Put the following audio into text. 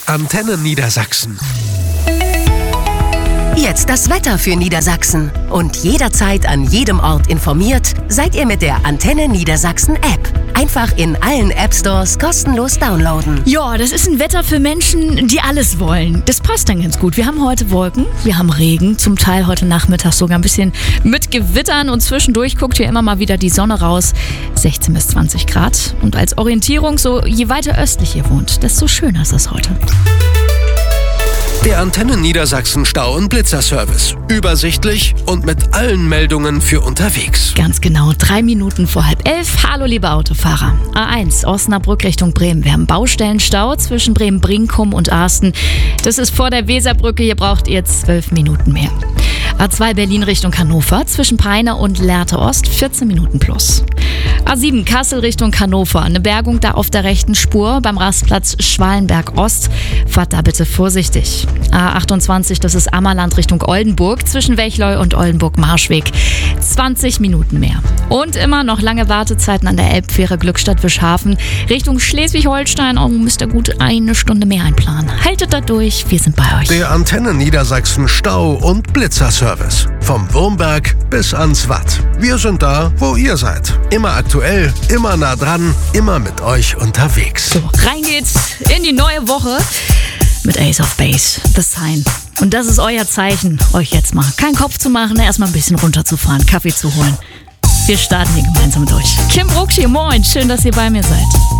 Antenne Niedersachsen. Jetzt das Wetter für Niedersachsen. Und jederzeit an jedem Ort informiert seid ihr mit der Antenne Niedersachsen App. Einfach in allen App-Stores kostenlos downloaden. Ja, das ist ein Wetter für Menschen, die alles wollen. Das passt dann ganz gut. Wir haben heute Wolken, wir haben Regen, zum Teil heute Nachmittag sogar ein bisschen mit Gewittern und zwischendurch guckt hier immer mal wieder die Sonne raus. 16 bis 20 Grad. Und als Orientierung, so je weiter östlich ihr wohnt, desto schöner ist das heute. Der Antenne Niedersachsen Stau- und Blitzerservice. Übersichtlich und mit allen Meldungen für unterwegs. Ganz genau, 3 Minuten vor 10:30. Hallo liebe Autofahrer. A1 Osnabrück Richtung Bremen. Wir haben Baustellenstau zwischen Bremen-Brinkum und Arsten. Das ist vor der Weserbrücke. Hier braucht ihr 12 Minuten mehr. A2 Berlin Richtung Hannover. Zwischen Peine und Lehrte Ost 14 Minuten plus. A7 Kassel Richtung Hannover. Eine Bergung da auf der rechten Spur beim Rastplatz Schwalenberg Ost. Fahrt da bitte vorsichtig. A28, das ist Ammerland Richtung Oldenburg. Zwischen Wechleu und Oldenburg-Marschweg. 20 Minuten mehr. Und immer noch lange Wartezeiten an der Elbfähre Glückstadt-Wischhafen. Richtung Schleswig-Holstein. Oh, müsst ihr gut 1 Stunde mehr einplanen. Haltet da durch, wir sind bei euch. Der Antenne Niedersachsen Stau- und Blitzerservice. Vom Wurmberg bis ans Watt. Wir sind da, wo ihr seid. Immer aktuell, immer nah dran, immer mit euch unterwegs. So, rein geht's in die neue Woche mit Ace of Base, The Sign. Und das ist euer Zeichen, euch jetzt mal keinen Kopf zu machen, erstmal ein bisschen runterzufahren, Kaffee zu holen. Wir starten hier gemeinsam durch. Kim Brucksch hier, moin, schön, dass ihr bei mir seid.